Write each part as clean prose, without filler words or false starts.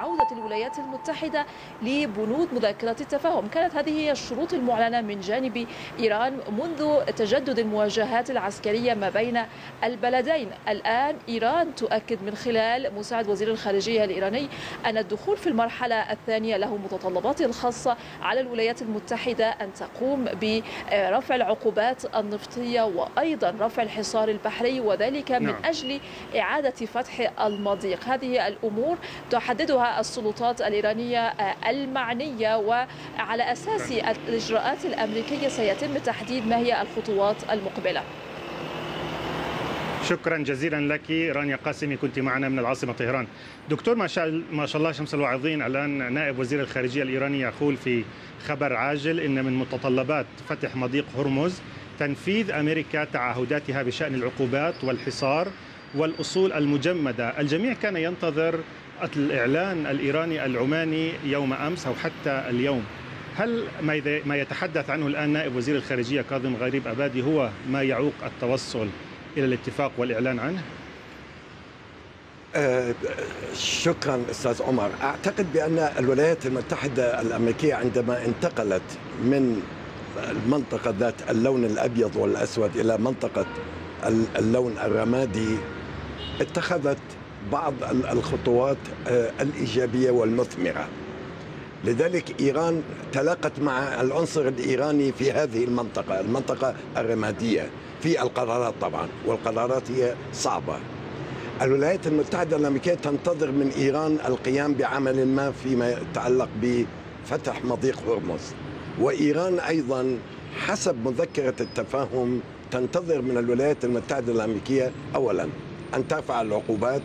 عودة الولايات المتحدة لبنود مذكرة التفاهم. كانت هذه هي الشروط المعلنة من جانب إيران منذ تجدد المواجهات العسكرية ما بين البلدين. الآن إيران تؤكد من خلال مساعد وزير الخارجية الإيراني أن الدخول في المرحلة الثانية له متطلبات الخاصة. على الولايات المتحدة أن تقوم برفع العقوبات النفطية وأيضا رفع الحصار البحري، وذلك من أجل إعادة فتح المضيق. هذه الأمور تحددها السلطات الإيرانية المعنية، وعلى أساس الإجراءات الأمريكية سيتم تحديد ما هي الخطوات المقبلة. شكرا جزيلا لك رانيا قاسمي، كنت معنا من العاصمة طهران. دكتور ما شاء الله شمس الواعظين، الآن نائب وزير الخارجية الإيراني يقول في خبر عاجل إن من متطلبات فتح مضيق هرمز تنفيذ أمريكا تعهداتها بشأن العقوبات والحصار والأصول المجمدة. الجميع كان ينتظر الإعلان الإيراني العماني يوم أمس أو حتى اليوم. هل ما يتحدث عنه الآن نائب وزير الخارجية كاظم غريب أبادي هو ما يعوق التوصل إلى الاتفاق والإعلان عنه؟ شكرا أستاذ عمر. أعتقد بأن الولايات المتحدة الأمريكية عندما انتقلت من المنطقة ذات اللون الأبيض والأسود إلى منطقة اللون الرمادي اتخذت بعض الخطوات الإيجابية والمثمرة. لذلك إيران تلاقت مع العنصر الإيراني في هذه المنطقة الرمادية في القرارات طبعا، والقرارات هي صعبة. الولايات المتحدة الأمريكية تنتظر من إيران القيام بعمل ما فيما يتعلق بفتح مضيق هرمز، وإيران أيضا حسب مذكرة التفاهم تنتظر من الولايات المتحدة الأمريكية أولا أن ترفع العقوبات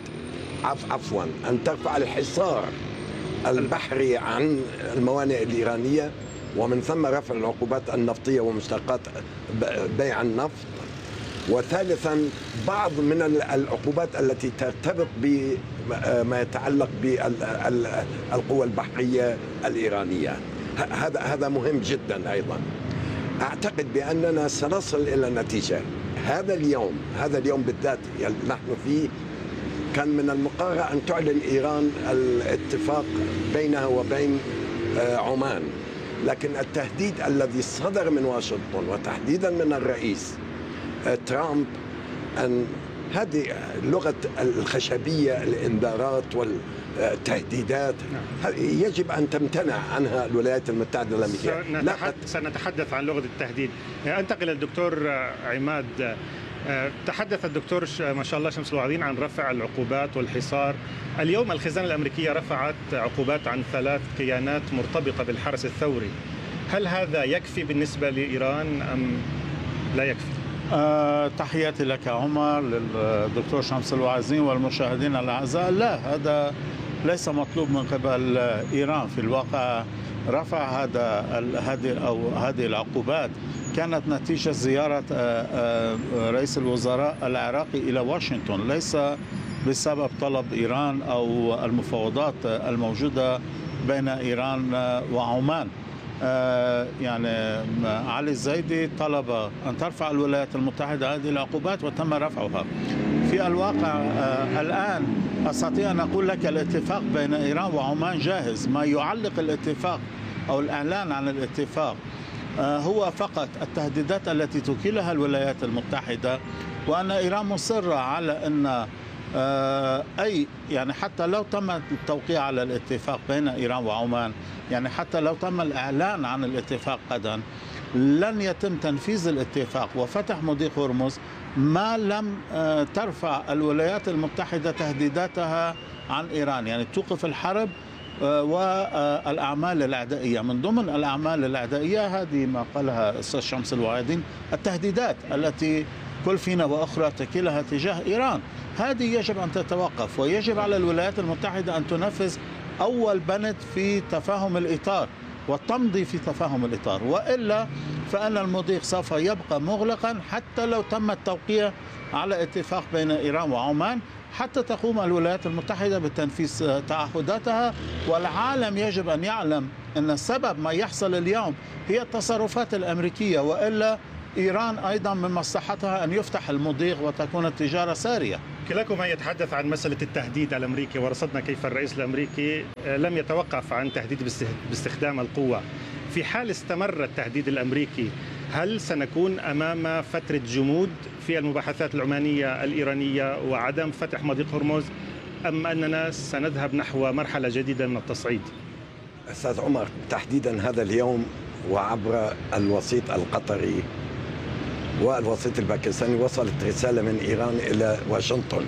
أن ترفع الحصار البحري عن الموانئ الإيرانية، ومن ثم رفع العقوبات النفطية ومشتقات بيع النفط، وثالثا بعض من العقوبات التي ترتبط بما يتعلق بالقوى البحرية الإيرانية. هذا مهم جدا. أيضا أعتقد بأننا سنصل إلى نتيجة. هذا اليوم بالذات نحن فيه كان من المقرر أن تعلن إيران الاتفاق بينها وبين عمان، لكن التهديد الذي صدر من واشنطن وتحديدا من الرئيس ترامب أن هذه لغة الخشبية، الإنذارات والتهديدات يجب أن تمتنع عنها الولايات المتحدة الأمريكية. سنتحدث عن لغة التهديد. أنتقل للدكتور عماد. تحدث الدكتور ما شاء الله شمس الواعظين عن رفع العقوبات والحصار. اليوم الخزانة الأمريكية رفعت عقوبات عن 3 كيانات مرتبطة بالحرس الثوري. هل هذا يكفي بالنسبة لإيران أم لا يكفي؟ تحياتي لك عمر، للدكتور شمس الواعظين والمشاهدين الأعزاء. لا، هذا ليس مطلوب من قبل إيران. في الواقع رفع هذه العقوبات كانت نتيجة زيارة رئيس الوزراء العراقي إلى واشنطن، ليس بسبب طلب إيران أو المفاوضات الموجودة بين إيران وعمان. يعني علي الزيدي طلب أن ترفع الولايات المتحدة هذه العقوبات وتم رفعها. في الواقع الآن أستطيع أن أقول لك الاتفاق بين إيران وعمان جاهز. ما يعلق الاتفاق أو الإعلان عن الاتفاق هو فقط التهديدات التي تكيلها الولايات المتحدة، وأن إيران مصرة على أن يعني حتى لو تم التوقيع على الاتفاق بين إيران وعمان، يعني حتى لو تم الإعلان عن الاتفاق غدا، لن يتم تنفيذ الاتفاق وفتح مضيق هرمز ما لم ترفع الولايات المتحدة تهديداتها عن إيران، يعني توقف الحرب والأعمال الأعدائية. من ضمن الأعمال الأعدائية هذه ما قالها أستاذ شمس الواعظين، التهديدات التي كل فينا وأخرى تكيلها تجاه إيران، هذه يجب أن تتوقف، ويجب على الولايات المتحدة أن تنفذ أول بند في تفاهم الإطار والتمضي في تفاهم الإطار، وإلا فإن المضيق سوف يبقى مغلقا حتى لو تم التوقيع على اتفاق بين إيران وعمان، حتى تقوم الولايات المتحدة بتنفيذ تعهداتها. والعالم يجب أن يعلم أن سبب ما يحصل اليوم هي التصرفات الأمريكية، وإلا إيران أيضا من مصلحتها أن يفتح المضيق وتكون التجارة سارية. كلاكما يتحدث عن مسألة التهديد الأمريكي، ورصدنا كيف الرئيس الأمريكي لم يتوقف عن تهديد باستخدام القوة. في حال استمر التهديد الأمريكي، هل سنكون أمام فترة جمود في المباحثات العمانية الإيرانية وعدم فتح مضيق هرمز، أم أننا سنذهب نحو مرحلة جديدة من التصعيد؟ أستاذ عمر، تحديدا هذا اليوم وعبر الوسيط القطري والوسيط الباكستاني وصلت رسالة من إيران إلى واشنطن